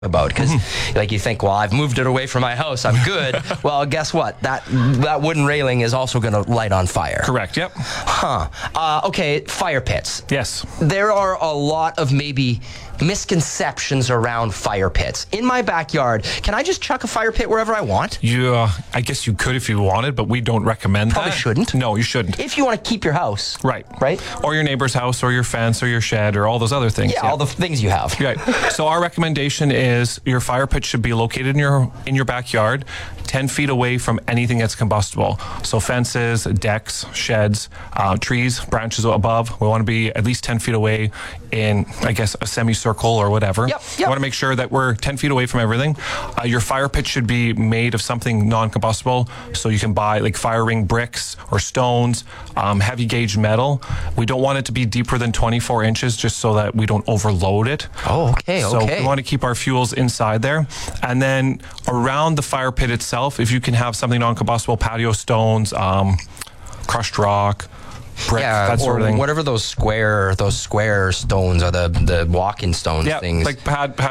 about, because like you think, well, I've moved it away from my house, I'm good. Well, guess what? That wooden railing is also going to light on fire. Correct. Yep. Okay, fire pits. Yes. There are a lot of maybe misconceptions around fire pits. In my backyard, can I just chuck a fire pit wherever I want? I guess you could if you wanted, but we don't recommend Probably that. shouldn't. No, you shouldn't. If you want to keep your house. Right. Or your neighbor's house, or your fence, or your shed, or all those other things. Yeah, all the things you have. Right. So our recommendation is your fire pit should be located in your backyard, 10 feet away from anything that's combustible. So fences, decks, sheds, trees, branches above. We want to be at least 10 feet away in, I guess, a semicircle or whatever. Yep. We want to make sure that we're 10 feet away from everything. Your fire pit should be made of something non-combustible. So you can buy like fire ring bricks or stones, heavy gauge metal. We don't want it to be deeper than 24 inches just so that we don't overload it. Oh, okay. So we want to keep our fuels inside there. And then around the fire pit itself, if you can have something non-combustible, patio stones, crushed rock, brick, that sort of thing. Whatever those square stones are, the walk-in stones things. Like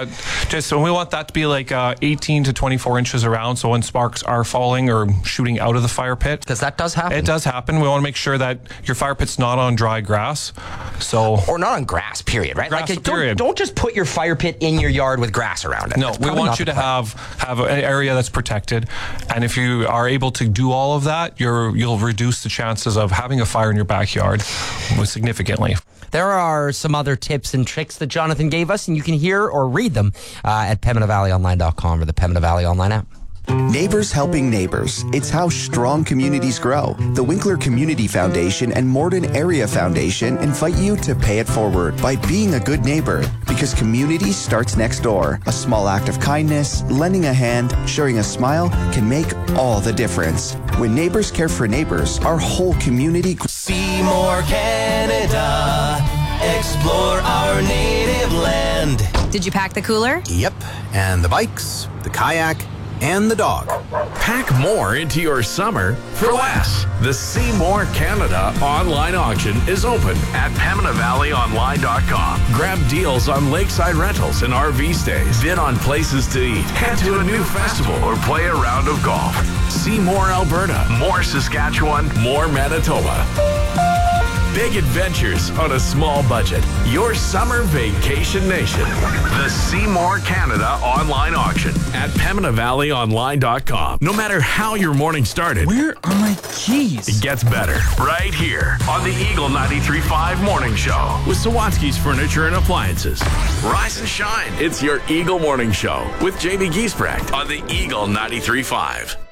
so we want that to be like 18 to 24 inches around, so when sparks are falling or shooting out of the fire pit. Because that does happen. It does happen. We want to make sure that your fire pit's not on dry grass. Or not on grass, period, right? Grass, period. Don't just put your fire pit in your yard with grass around it. No, we want you to have an area that's protected, and if you are able to do all of that, you'll reduce the chances of having a fire in your backyard significantly. There are some other tips and tricks that Jonathan gave us, and you can hear or read them at PembinaValleyOnline.com or the Pembina Valley Online app. Neighbors helping neighbors. It's how strong communities grow. The Winkler Community Foundation and Morden Area Foundation invite you to pay it forward by being a good neighbor, because community starts next door. A small act of kindness, lending a hand, sharing a smile can make all the difference. When neighbors care for neighbors, our whole community... See more Canada. Explore our native land. Did you pack the cooler? Yep, and the bikes, the kayak, and the dog. Pack more into your summer for less. The See More Canada online auction is open at PembinaValleyOnline.com. Grab deals on lakeside rentals and RV stays. Bid on places to eat. Head to a new festival or play a round of golf. See more Alberta, more Saskatchewan, more Manitoba. Big adventures on a small budget. Your summer vacation nation. The See More Canada online auction at PembinaValleyOnline.com. No matter how your morning started, where are my keys? It gets better right here on the Eagle 93.5 Morning Show with Sawatsky's Furniture and Appliances. Rise and shine. It's your Eagle Morning Show with Jamie Giesbrecht on the Eagle 93.5.